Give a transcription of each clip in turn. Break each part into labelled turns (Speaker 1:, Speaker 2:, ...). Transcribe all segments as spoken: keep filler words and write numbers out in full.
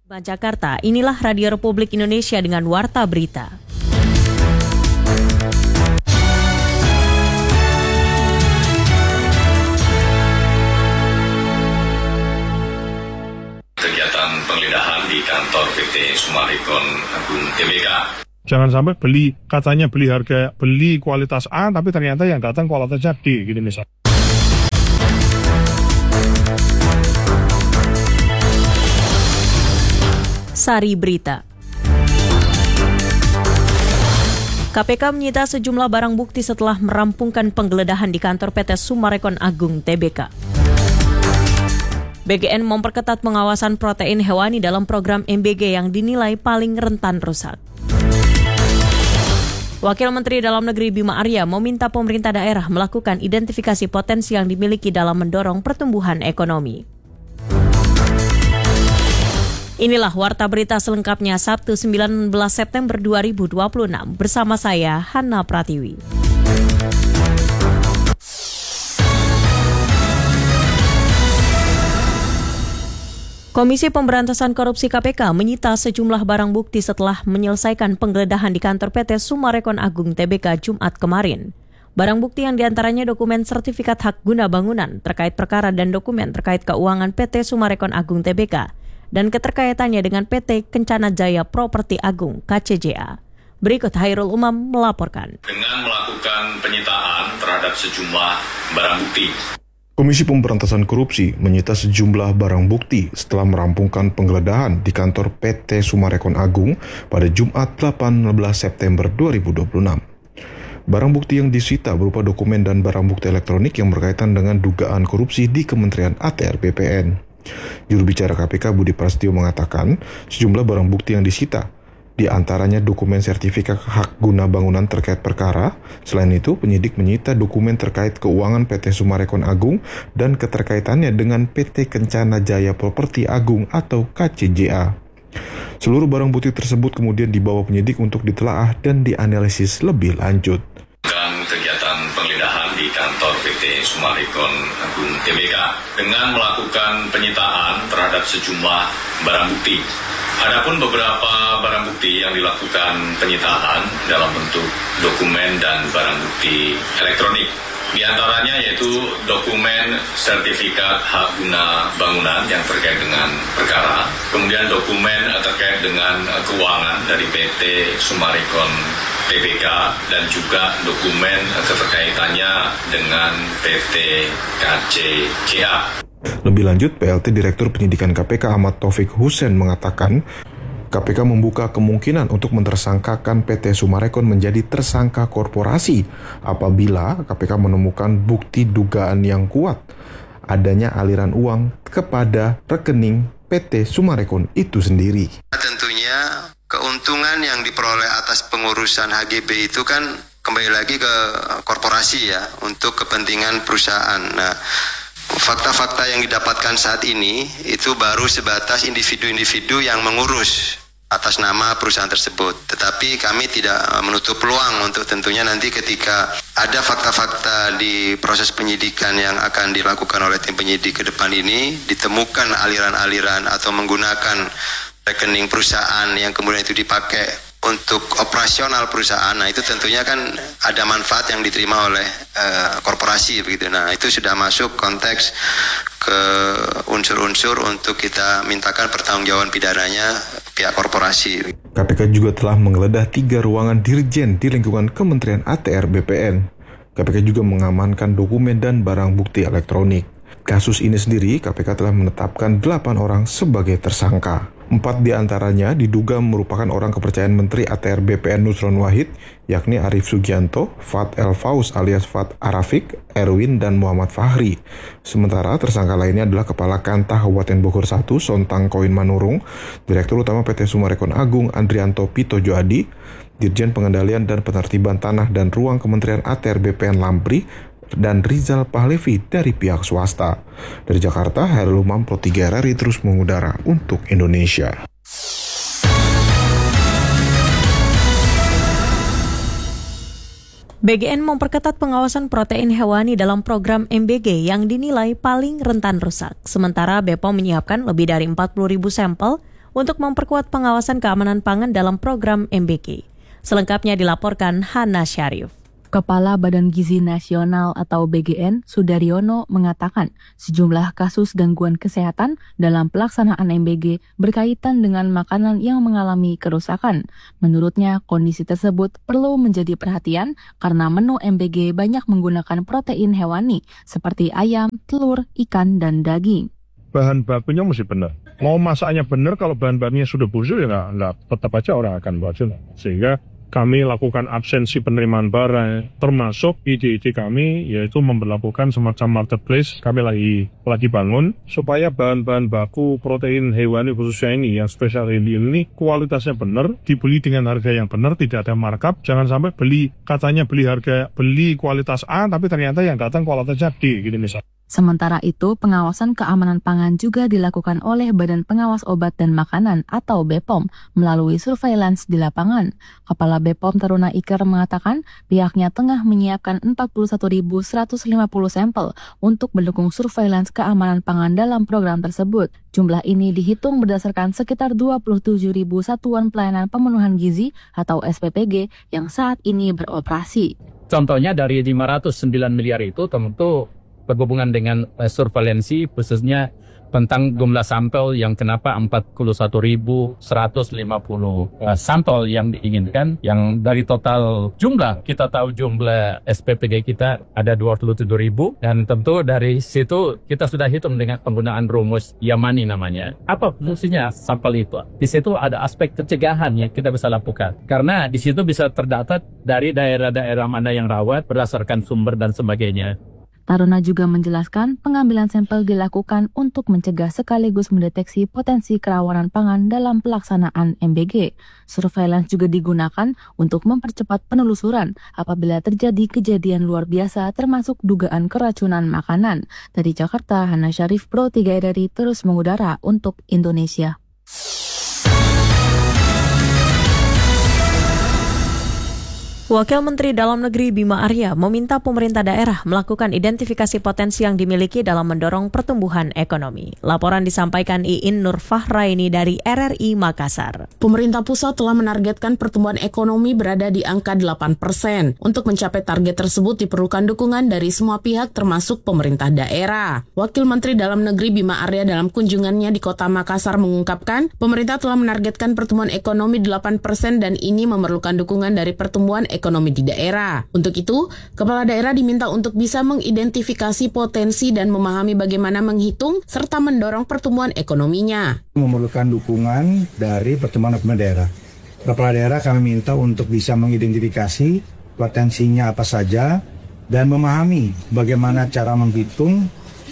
Speaker 1: Jakarta, inilah Radio Republik Indonesia dengan Warta Berita.
Speaker 2: Kegiatan penggeledahan di kantor P T Summarecon Agung T B K.
Speaker 3: Jangan sampai beli, katanya beli harga, beli kualitas A, tapi ternyata yang datang kualitasnya D, gitu misalnya.
Speaker 1: Sari Berita. K P K menyita sejumlah barang bukti setelah merampungkan penggeledahan di kantor P T Summarecon Agung T B K. B G N memperketat pengawasan protein hewani dalam program M B G yang dinilai paling rentan rusak. Wakil Menteri Dalam Negeri Bima Arya meminta pemerintah daerah melakukan identifikasi potensi yang dimiliki dalam mendorong pertumbuhan ekonomi. Inilah Warta Berita selengkapnya Sabtu sembilan belas September dua ribu dua puluh enam bersama saya Hana Pratiwi. Komisi Pemberantasan Korupsi K P K menyita sejumlah barang bukti setelah menyelesaikan penggeledahan di kantor P T Summarecon Agung T B K Jumat kemarin. Barang bukti yang diantaranya dokumen sertifikat hak guna bangunan terkait perkara dan dokumen terkait keuangan P T Summarecon Agung T B K dan keterkaitannya dengan P T Kencana Jaya Properti Agung K C J A. Berikut Hairul Umam melaporkan.
Speaker 2: Dengan melakukan penyitaan terhadap sejumlah barang bukti.
Speaker 3: Komisi Pemberantasan Korupsi menyita sejumlah barang bukti setelah merampungkan penggeledahan di kantor P T Summarecon Agung pada Jumat delapan belas September dua ribu dua puluh enam. Barang bukti yang disita berupa dokumen dan barang bukti elektronik yang berkaitan dengan dugaan korupsi di Kementerian A T R B P N. Juru bicara K P K Budi Prasetyo mengatakan sejumlah barang bukti yang disita, di antaranya dokumen sertifikat hak guna bangunan terkait perkara. Selain itu, penyidik menyita dokumen terkait keuangan P T Summarecon Agung dan keterkaitannya dengan P T Kencana Jaya Properti Agung atau K C J A. Seluruh barang bukti tersebut kemudian dibawa penyidik untuk ditelaah dan dianalisis lebih lanjut.
Speaker 2: Kegiatan penggeledahan di kantor P T Summarecon Agung T B K dengan melakukan penyitaan terhadap sejumlah barang bukti. Adapun beberapa barang bukti yang dilakukan penyitaan dalam bentuk dokumen dan barang bukti elektronik. Di antaranya yaitu dokumen sertifikat hak guna bangunan yang terkait dengan perkara, kemudian dokumen terkait dengan keuangan dari P T Summarecon T B K dan juga dokumen keterkaitannya dengan P T K C J A.
Speaker 3: Lebih lanjut, P L T Direktur Penyidikan K P K Ahmad Taufik Hussein mengatakan K P K membuka kemungkinan untuk mentersangkakan P T Summarecon menjadi tersangka korporasi apabila K P K menemukan bukti dugaan yang kuat adanya aliran uang kepada rekening P T Summarecon itu sendiri.
Speaker 4: Tentunya keuntungan yang diperoleh atas pengurusan H G B itu kan kembali lagi ke korporasi ya, untuk kepentingan perusahaan. Nah, fakta-fakta yang didapatkan saat ini itu baru sebatas individu-individu yang mengurus atas nama perusahaan tersebut. Tetapi kami tidak menutup peluang untuk tentunya nanti ketika ada fakta-fakta di proses penyidikan yang akan dilakukan oleh tim penyidik ke depan ini, ditemukan aliran-aliran atau menggunakan rekening perusahaan yang kemudian itu dipakai untuk operasional perusahaan. Nah, itu tentunya kan ada manfaat yang diterima oleh uh, korporasi begitu. Nah, itu sudah masuk konteks ke unsur-unsur untuk kita mintakan pertanggungjawaban pidananya pihak korporasi.
Speaker 3: K P K juga telah menggeledah tiga ruangan dirjen di lingkungan Kementerian A T R B P N. K P K juga mengamankan dokumen dan barang bukti elektronik. Kasus ini sendiri, K P K telah menetapkan delapan orang sebagai tersangka. Empat diantaranya diduga merupakan orang kepercayaan Menteri A T R B P N Nusron Wahid, yakni Arief Sugianto, Fat El Faus alias Fat Arafik, Erwin, dan Muhammad Fahri. Sementara tersangka lainnya adalah Kepala Kantah Kabupaten Bogor satu, Sontang Koin Manurung, Direktur Utama P T Summarecon Agung, Andrianto Pitojo Adi, Dirjen Pengendalian dan Penertiban Tanah dan Ruang Kementerian A T R B P N Lampri, dan Rizal Pahlevi dari pihak swasta. Dari Jakarta, Hairul Umam Pro tiga R R I terus mengudara untuk Indonesia.
Speaker 1: B G N memperketat pengawasan protein hewani dalam program M B G yang dinilai paling rentan rusak. Sementara B P O M menyiapkan lebih dari empat puluh ribu sampel untuk memperkuat pengawasan keamanan pangan dalam program M B G. Selengkapnya dilaporkan Hana Syarif.
Speaker 5: Kepala Badan Gizi Nasional atau B G N, Sudaryono, mengatakan sejumlah kasus gangguan kesehatan dalam pelaksanaan M B G berkaitan dengan makanan yang mengalami kerusakan. Menurutnya, kondisi tersebut perlu menjadi perhatian karena menu M B G banyak menggunakan protein hewani seperti ayam, telur, ikan, dan daging.
Speaker 6: Bahan bakunya mesti benar. Mau masaknya benar, kalau bahan bakunya sudah busuk ya nggak, nggak, tetap aja orang akan bocor. Sehingga kami lakukan absensi penerimaan barang, termasuk ide-ide kami yaitu memperlakukan semacam marketplace. Kami lagi lagi bangun supaya bahan-bahan baku protein hewani khususnya ini yang spesial ini, ini kualitasnya benar, dibeli dengan harga yang benar, tidak ada markup. Jangan sampai beli katanya beli harga beli kualitas A tapi ternyata yang datang kualitasnya D gitu misalnya.
Speaker 5: Sementara itu, pengawasan keamanan pangan juga dilakukan oleh Badan Pengawas Obat dan Makanan atau B P O M melalui surveillance di lapangan. Kepala B P O M Taruna Iker mengatakan pihaknya tengah menyiapkan empat puluh satu ribu seratus lima puluh sampel untuk mendukung surveillance keamanan pangan dalam program tersebut. Jumlah ini dihitung berdasarkan sekitar dua puluh tujuh ribu satuan pelayanan pemenuhan gizi atau S P P G yang saat ini beroperasi.
Speaker 7: Contohnya dari lima ratus sembilan miliar itu tentu berhubungan dengan uh, surveilansi khususnya tentang jumlah sampel yang kenapa empat puluh satu ribu seratus lima puluh uh, sampel yang diinginkan, yang dari total jumlah kita tahu jumlah S P P G kita ada dua puluh tujuh ribu, dan tentu dari situ kita sudah hitung dengan penggunaan rumus Yamani namanya. Apa fungsinya sampel itu? Di situ ada aspek pencegahan yang kita bisa lakukan, karena di situ bisa terdata dari daerah-daerah mana yang rawat berdasarkan sumber dan sebagainya.
Speaker 5: Taruna juga menjelaskan pengambilan sampel dilakukan untuk mencegah sekaligus mendeteksi potensi kerawanan pangan dalam pelaksanaan M B G. Surveillance juga digunakan untuk mempercepat penelusuran apabila terjadi kejadian luar biasa termasuk dugaan keracunan makanan. Dari Jakarta, Hana Syarif, Pro tiga R R I terus mengudara untuk Indonesia.
Speaker 1: Wakil Menteri Dalam Negeri Bima Arya meminta pemerintah daerah melakukan identifikasi potensi yang dimiliki dalam mendorong pertumbuhan ekonomi. Laporan disampaikan Iin Nur Fahraini dari R R I Makassar.
Speaker 8: Pemerintah pusat telah menargetkan pertumbuhan ekonomi berada di angka delapan persen. Untuk mencapai target tersebut diperlukan dukungan dari semua pihak termasuk pemerintah daerah. Wakil Menteri Dalam Negeri Bima Arya dalam kunjungannya di Kota Makassar mengungkapkan, pemerintah telah menargetkan pertumbuhan ekonomi delapan persen dan ini memerlukan dukungan dari pertumbuhan ekonomi di daerah. Untuk itu, kepala daerah diminta untuk bisa mengidentifikasi potensi dan memahami bagaimana menghitung serta mendorong pertumbuhan ekonominya.
Speaker 9: Memerlukan dukungan dari pertumbuhan ekonomi daerah. Kepala daerah kami minta untuk bisa mengidentifikasi potensinya apa saja dan memahami bagaimana cara menghitung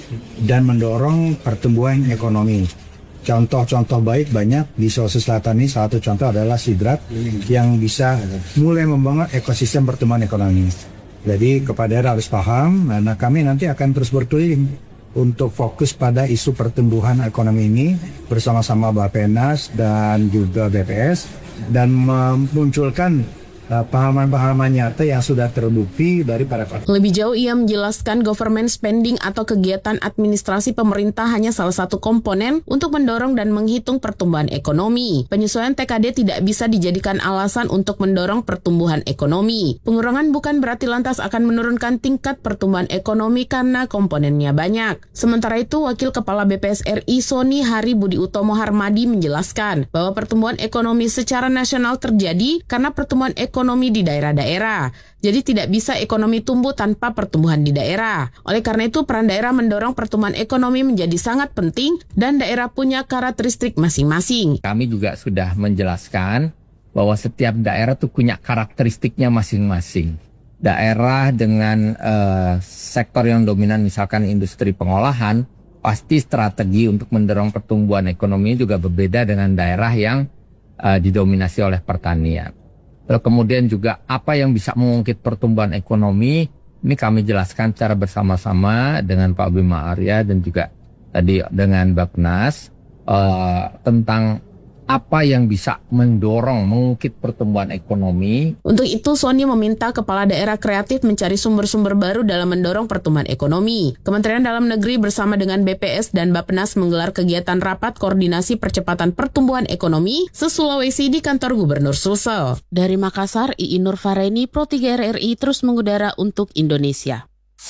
Speaker 9: dan mendorong pertumbuhan ekonomi. Contoh-contoh baik banyak di Sulawesi Selatan ini. Salah satu contoh adalah Sidrat yang bisa mulai membangun ekosistem pertumbuhan ekonomi. Jadi kepala daerah harus paham, karena kami nanti akan terus berkeliling untuk fokus pada isu pertumbuhan ekonomi ini bersama-sama Bappenas dan juga B P S dan memunculkan pahaman-pahaman nyata yang sudah terbukti dari para faktor.
Speaker 8: Lebih jauh ia menjelaskan government spending atau kegiatan administrasi pemerintah hanya salah satu komponen untuk mendorong dan menghitung pertumbuhan ekonomi. Penyesuaian T K D tidak bisa dijadikan alasan untuk mendorong pertumbuhan ekonomi. Pengurangan bukan berarti lantas akan menurunkan tingkat pertumbuhan ekonomi karena komponennya banyak. Sementara itu, Wakil Kepala B P S R I Sony Hari Budi Utomo Harmadi menjelaskan bahwa pertumbuhan ekonomi secara nasional terjadi karena pertumbuhan ekonomi ekonomi di daerah-daerah. Jadi tidak bisa ekonomi tumbuh tanpa pertumbuhan di daerah. Oleh karena itu, peran daerah mendorong pertumbuhan ekonomi menjadi sangat penting dan daerah punya karakteristik masing-masing.
Speaker 7: Kami juga sudah menjelaskan bahwa setiap daerah itu punya karakteristiknya masing-masing. Daerah dengan uh, sektor yang dominan misalkan industri pengolahan, pasti strategi untuk mendorong pertumbuhan ekonomi juga berbeda dengan daerah yang uh, didominasi oleh pertanian. Lalu kemudian juga apa yang bisa mengungkit pertumbuhan ekonomi, ini kami jelaskan secara bersama-sama dengan Pak Bima Arya dan juga tadi dengan Bappenas uh, tentang
Speaker 10: apa yang bisa mendorong, mengungkit pertumbuhan ekonomi.
Speaker 8: Untuk itu, Sony meminta kepala daerah kreatif mencari sumber-sumber baru dalam mendorong pertumbuhan ekonomi. Kementerian Dalam Negeri bersama dengan B P S dan Bappenas menggelar kegiatan rapat koordinasi percepatan pertumbuhan ekonomi se-Sulawesi di kantor Gubernur Sulsel. Dari Makassar, I I Nurfareni, Pro tiga R R I terus mengudara untuk Indonesia.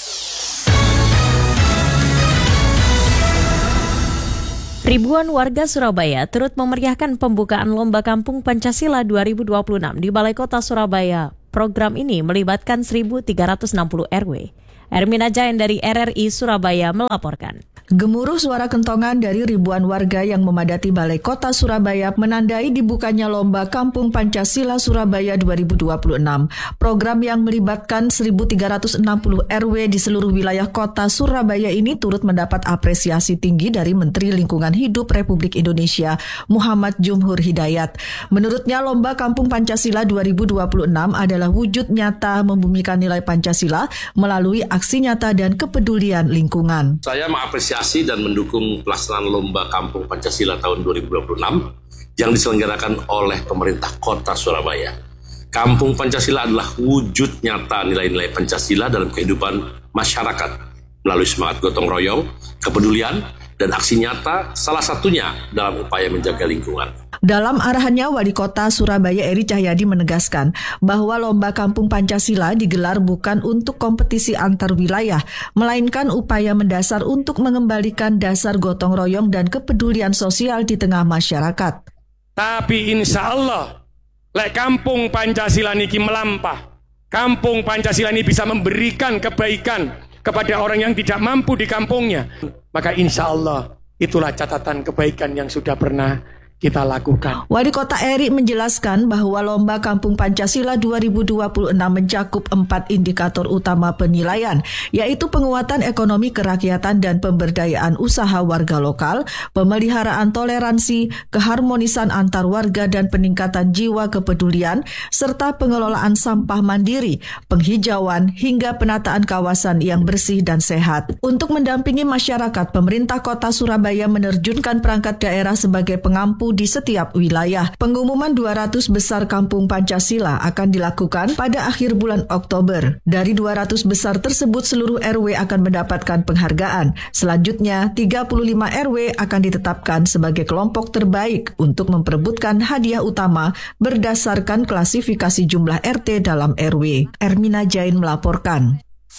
Speaker 1: Ribuan warga Surabaya turut memeriahkan pembukaan Lomba Kampung Pancasila dua ribu dua puluh enam di Balai Kota Surabaya. Program ini melibatkan seribu tiga ratus enam puluh R W. Ermina Jain dari R R I Surabaya melaporkan.
Speaker 11: Gemuruh suara kentongan dari ribuan warga yang memadati Balai Kota Surabaya menandai dibukanya Lomba Kampung Pancasila Surabaya dua ribu dua puluh enam. Program yang melibatkan seribu tiga ratus enam puluh R W di seluruh wilayah kota Surabaya ini turut mendapat apresiasi tinggi dari Menteri Lingkungan Hidup Republik Indonesia, Muhammad Jumhur Hidayat. Menurutnya, Lomba Kampung Pancasila dua ribu dua puluh enam adalah wujud nyata membumikan nilai Pancasila melalui aksi nyata dan kepedulian lingkungan.
Speaker 12: Saya mengapresiasi dan mendukung pelaksanaan Lomba Kampung Pancasila tahun dua ribu dua puluh enam yang diselenggarakan oleh pemerintah kota Surabaya. Kampung Pancasila adalah wujud nyata nilai-nilai Pancasila dalam kehidupan masyarakat melalui semangat gotong royong, kepedulian, dan aksi nyata salah satunya dalam upaya menjaga lingkungan.
Speaker 11: Dalam arahannya, Wali Kota Surabaya Eri Cahyadi menegaskan bahwa Lomba Kampung Pancasila digelar bukan untuk kompetisi antar wilayah, melainkan upaya mendasar untuk mengembalikan dasar gotong royong dan kepedulian sosial di tengah masyarakat.
Speaker 13: Tapi insya Allah, lek Kampung Pancasila niki melampah, Kampung Pancasila ini bisa memberikan kebaikan kepada orang yang tidak mampu di kampungnya. Maka insya Allah itulah catatan kebaikan yang sudah pernah kita lakukan.
Speaker 11: Wali Kota Eri menjelaskan bahwa Lomba Kampung Pancasila dua ribu dua puluh enam mencakup empat indikator utama penilaian, yaitu penguatan ekonomi kerakyatan dan pemberdayaan usaha warga lokal, pemeliharaan toleransi, keharmonisan antar warga dan peningkatan jiwa kepedulian, serta pengelolaan sampah mandiri, penghijauan, hingga penataan kawasan yang bersih dan sehat. Untuk mendampingi masyarakat, pemerintah Kota Surabaya menerjunkan perangkat daerah sebagai pengampu di setiap wilayah. Pengumuman dua ratus besar Kampung Pancasila akan dilakukan pada akhir bulan Oktober. Dari dua ratus besar tersebut, seluruh R W akan mendapatkan penghargaan. Selanjutnya, tiga puluh lima R W akan ditetapkan sebagai kelompok terbaik untuk memperebutkan hadiah utama berdasarkan klasifikasi jumlah R T dalam R W. Ermina Jain melaporkan.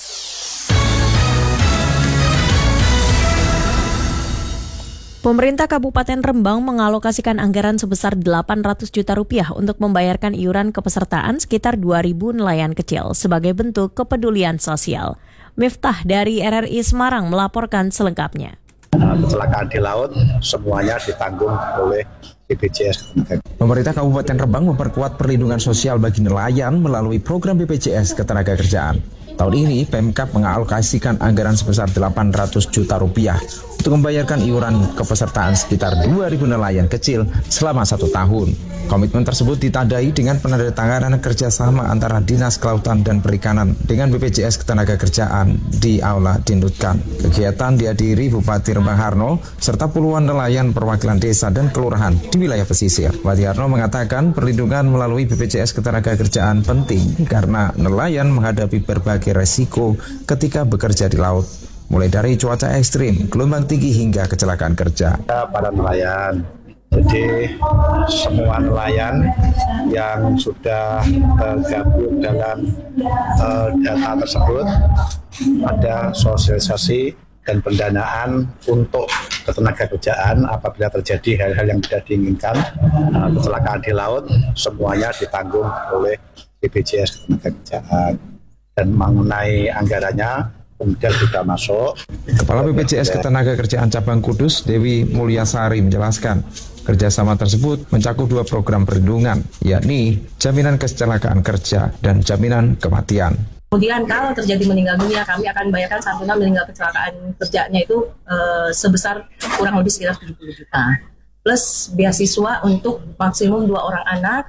Speaker 1: Pemerintah Kabupaten Rembang mengalokasikan anggaran sebesar delapan ratus juta rupiah untuk membayarkan iuran kepesertaan sekitar dua ribu nelayan kecil sebagai bentuk kepedulian sosial. Miftah dari R R I Semarang melaporkan selengkapnya.
Speaker 14: Kecelakaan di laut semuanya ditanggung oleh B P J S.
Speaker 15: Pemerintah Kabupaten Rembang memperkuat perlindungan sosial bagi nelayan melalui program B P J S Ketenagakerjaan. Tahun ini Pemkab mengalokasikan anggaran sebesar delapan ratus juta rupiah untuk membayarkan iuran kepesertaan sekitar dua ribu nelayan kecil selama satu tahun. Komitmen tersebut ditandai dengan penandatanganan kerjasama antara Dinas Kelautan dan Perikanan dengan B P J S Ketenagakerjaan di Aula Dindutkan. Kegiatan dihadiri Bupati Rembang Harno serta puluhan nelayan perwakilan desa dan kelurahan di wilayah pesisir. Bupati Harno mengatakan perlindungan melalui B P J S Ketenagakerjaan penting karena nelayan menghadapi berbagai resiko ketika bekerja di laut, mulai dari cuaca ekstrim, gelombang tinggi hingga kecelakaan kerja.
Speaker 14: Para nelayan, jadi semua nelayan yang sudah tergabung dalam uh, data tersebut ada sosialisasi dan pendanaan untuk ketenagakerjaan apabila terjadi hal-hal yang tidak diinginkan, uh, kecelakaan di laut, semuanya ditanggung oleh B P J S Ketenagakerjaan. Dan mengenai anggarannya kemudian sudah masuk.
Speaker 15: Kepala B P J S Ketenagakerjaan Cabang Kudus, Dewi Mulyasari menjelaskan, kerjasama tersebut mencakup dua program perlindungan, yakni jaminan kecelakaan kerja dan jaminan kematian.
Speaker 16: Kemudian kalau terjadi meninggal dunia, kami akan bayarkan santunan meninggal kecelakaan kerjanya itu e, sebesar kurang lebih sekitar tujuh puluh juta. Plus beasiswa untuk maksimum dua orang anak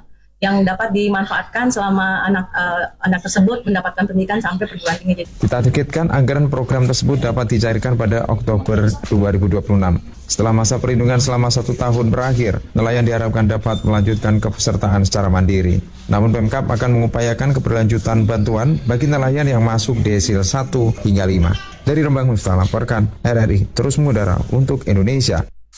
Speaker 16: yang dapat dimanfaatkan selama anak uh, anak tersebut mendapatkan pendidikan sampai perguruan tinggi.
Speaker 15: Ditargetkan anggaran program tersebut dapat dicairkan pada Oktober dua ribu dua puluh enam. Setelah masa perlindungan selama satu tahun berakhir, nelayan diharapkan dapat melanjutkan kepesertaan secara mandiri. Namun Pemkab akan mengupayakan keberlanjutan bantuan bagi nelayan yang masuk desil satu hingga lima. Dari Rembang Miftah laporkan R R I terus mengudara untuk Indonesia.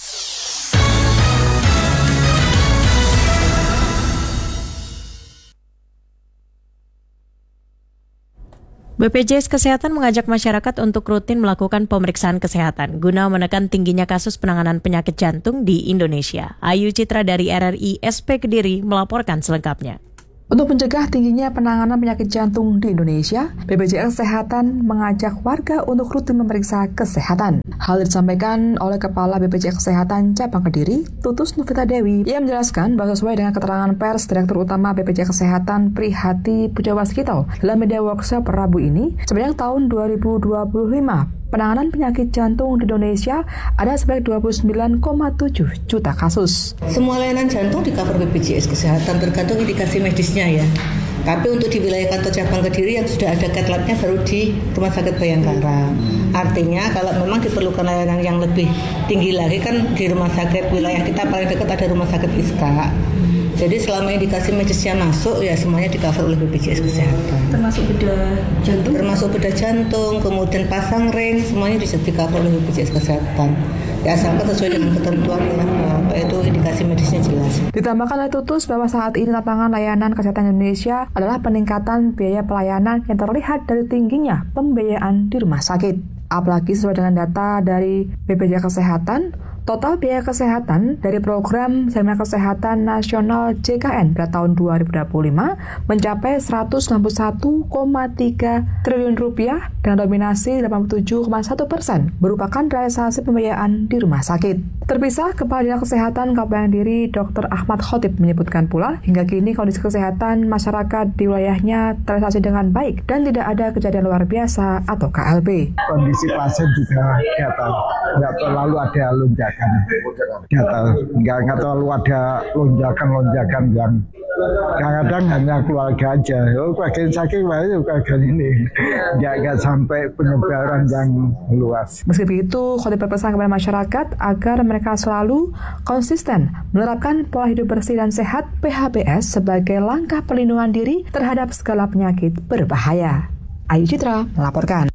Speaker 1: B P J S Kesehatan mengajak masyarakat untuk rutin melakukan pemeriksaan kesehatan guna menekan tingginya kasus penanganan penyakit jantung di Indonesia. Ayu Citra dari R R I S P Kediri melaporkan selengkapnya.
Speaker 17: Untuk mencegah tingginya penanganan penyakit jantung di Indonesia, B P J S Kesehatan mengajak warga untuk rutin memeriksa kesehatan. Hal disampaikan oleh Kepala B P J S Kesehatan Cabang Kediri, Tutus Novita Dewi, yang menjelaskan bahwa sesuai dengan keterangan pers Direktur Utama B P J S Kesehatan Prihati Pujawaskito dalam media workshop Rabu ini, sepanjang tahun dua ribu dua puluh lima, penanganan penyakit jantung di Indonesia ada sebanyak dua puluh sembilan koma tujuh juta kasus.
Speaker 18: Semua layanan jantung di cover B P J S Kesehatan tergantung indikasi medisnya ya. Tapi untuk di wilayah kantor cabang Kediri yang sudah ada cat lab-nya baru di Rumah Sakit Bayangkara. Artinya kalau memang diperlukan layanan yang lebih tinggi lagi kan di rumah sakit wilayah kita paling dekat ada Rumah Sakit Iska. Jadi selama indikasi medisnya masuk ya semuanya di cover oleh B P J S Kesehatan.
Speaker 17: Termasuk bedah jantung?
Speaker 18: Termasuk bedah jantung, kemudian pasang ring, semuanya bisa di cover oleh B P J S Kesehatan. Ya asalkan sesuai dengan ketentuan ya, itu indikasi medisnya jelas.
Speaker 17: Ditambahkan oleh Tutus bahwa saat ini tantangan layanan kesehatan Indonesia adalah peningkatan biaya pelayanan yang terlihat dari tingginya pembiayaan di rumah sakit. Apalagi sesuai dengan data dari B P J S Kesehatan, total biaya kesehatan dari program Jaminan Kesehatan Nasional J K N pada tahun dua ribu dua puluh lima mencapai seratus enam puluh satu koma tiga triliun rupiah dengan dominasi delapan puluh tujuh koma satu persen merupakan realisasi pembiayaan di rumah sakit. Terpisah, Kepala Dinas Kesehatan Kabupaten Kediri Doktor Ahmad Khotib menyebutkan pula hingga kini kondisi kesehatan masyarakat di wilayahnya terrealisasi dengan baik dan tidak ada kejadian luar biasa atau K L B.
Speaker 19: Kondisi pasien juga gatal, nggak terlalu ada lonjakan, gatal, nggak nggak terlalu ada lonjakan-lonjakan yang kadang-kadang hanya keluarga aja. Oh, bagian sakit, bagian ini, nggak nggak sampai penyebaran yang luas.
Speaker 17: Meski begitu, Khotib berpesan kepada masyarakat agar mereka selalu konsisten menerapkan pola hidup bersih dan sehat P H B S sebagai langkah perlindungan diri terhadap segala penyakit berbahaya. Ayu Citra melaporkan.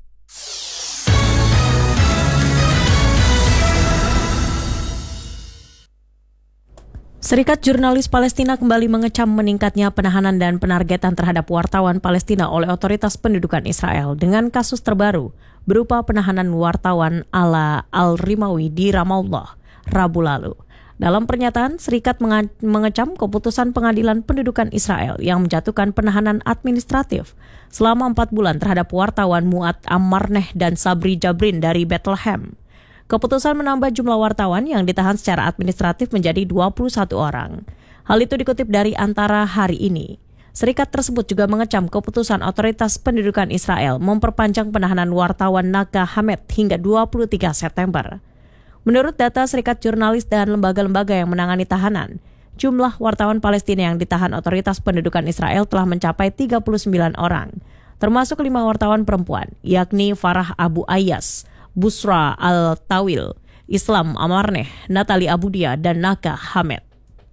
Speaker 1: Serikat Jurnalis Palestina kembali mengecam meningkatnya penahanan dan penargetan terhadap wartawan Palestina oleh otoritas pendudukan Israel dengan kasus terbaru berupa penahanan wartawan Ala Al-Rimawi di Ramallah, Rabu lalu. Dalam pernyataan, serikat mengecam keputusan pengadilan pendudukan Israel yang menjatuhkan penahanan administratif selama empat bulan terhadap wartawan Mu'ad Ammarneh dan Sabri Jabrin dari Bethlehem. Keputusan menambah jumlah wartawan yang ditahan secara administratif menjadi dua puluh satu orang. Hal itu dikutip dari Antara hari ini. Serikat tersebut juga mengecam keputusan otoritas pendudukan Israel memperpanjang penahanan wartawan Naga Hamed hingga dua puluh tiga September. Menurut data Serikat Jurnalis dan lembaga-lembaga yang menangani tahanan, jumlah wartawan Palestina yang ditahan otoritas pendudukan Israel telah mencapai tiga puluh sembilan orang, termasuk lima wartawan perempuan, yakni Farah Abu Ayyas, Busra Al-Tawil, Islam Amarneh, Natali Abudia, dan Naga Hamed.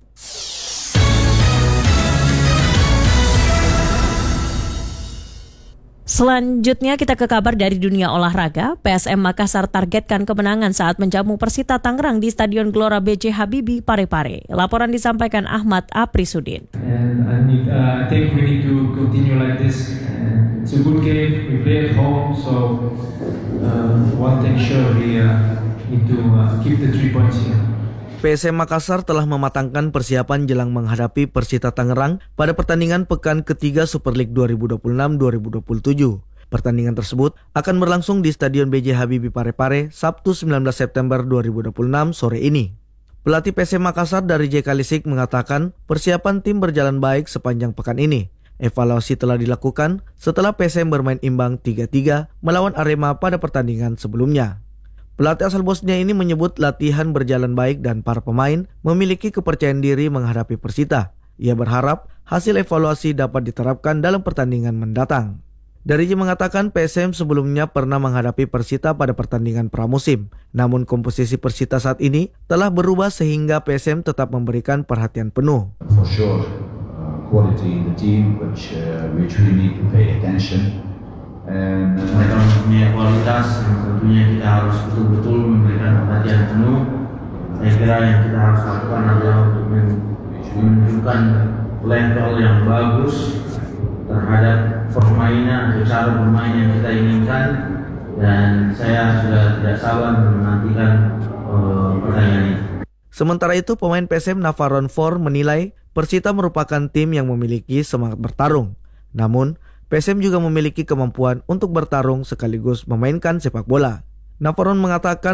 Speaker 1: Selanjutnya kita ke kabar dari dunia olahraga. P S M Makassar targetkan kemenangan saat menjamu Persita Tangerang di Stadion Gelora B J Habibie Parepare. Laporan disampaikan Ahmad Aprisudin.
Speaker 20: And I need, uh, I think we need to continue like this. It's a good game. We play at home, so uh, one thing sure we uh, need to uh, keep the three points here.
Speaker 21: P S M Makassar telah mematangkan persiapan jelang menghadapi Persita Tangerang pada pertandingan pekan ketiga Super League dua ribu dua puluh enam dua ribu dua puluh tujuh. Pertandingan tersebut akan berlangsung di Stadion B J Habibie Parepare Sabtu sembilan belas September dua ribu dua puluh enam sore ini. Pelatih P S M Makassar dari J. Kalisik mengatakan persiapan tim berjalan baik sepanjang pekan ini. Evaluasi telah dilakukan setelah P S M bermain imbang tiga tiga melawan Arema pada pertandingan sebelumnya. Pelatih asal Bosnia ini menyebut latihan berjalan baik dan para pemain memiliki kepercayaan diri menghadapi Persita. Ia berharap hasil evaluasi dapat diterapkan dalam pertandingan mendatang. Dariji mengatakan P S M sebelumnya pernah menghadapi Persita pada pertandingan pramusim. Namun komposisi Persita saat ini telah berubah sehingga P S M tetap memberikan perhatian penuh.
Speaker 2: For sure, uh, quality in the team which uh, which we need to pay attention. And uh, mereka mempunyai kualitas yang tentunya kita harus betul-betul memberikan perhatian penuh. Saya kira yang kita harus lakukan adalah untuk menunjukkan level yang bagus terhadap permainan atau cara bermain yang kita inginkan, dan saya sudah tidak sabar menantikan uh, pertandingan ini.
Speaker 21: Sementara itu, pemain P S M Navarone Four menilai Persita merupakan tim yang memiliki semangat bertarung. Namun, P S M juga memiliki kemampuan untuk bertarung sekaligus memainkan sepak bola. Navarone mengatakan